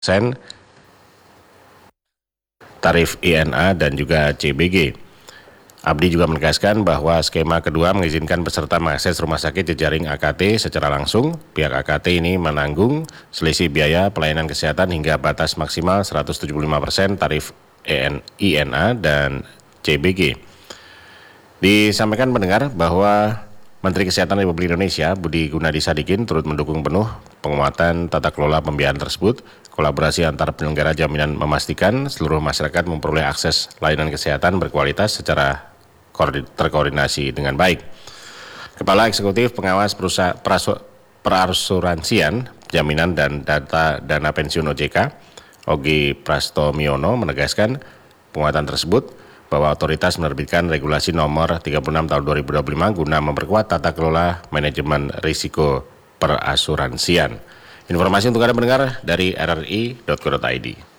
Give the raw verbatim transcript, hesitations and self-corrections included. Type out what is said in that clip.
persen tarif I N A dan juga C B G. Abdi juga menegaskan bahwa skema kedua mengizinkan peserta mengakses rumah sakit jejaring A K T secara langsung. Pihak A K T ini menanggung selisih biaya pelayanan kesehatan hingga batas maksimal seratus tujuh puluh lima persen tarif I N A dan C B G. Disampaikan pendengar bahwa Menteri Kesehatan Republik Indonesia Budi Gunadi Sadikin turut mendukung penuh penguatan tata kelola pembiayaan tersebut. Kolaborasi antar penyelenggara jaminan memastikan seluruh masyarakat memperoleh akses layanan kesehatan berkualitas secara terkoordinasi dengan baik. Kepala Eksekutif Pengawas Perusahaan Perasuransian, Jaminan dan Data Dana Pensiun O J K, Ogi Prastomiono menegaskan penguatan tersebut bahwa otoritas menerbitkan regulasi nomor tiga puluh enam tahun dua ribu dua puluh lima guna memperkuat tata kelola manajemen risiko perasuransian. Informasi untuk Anda pendengar dari r r i titik co titik i d.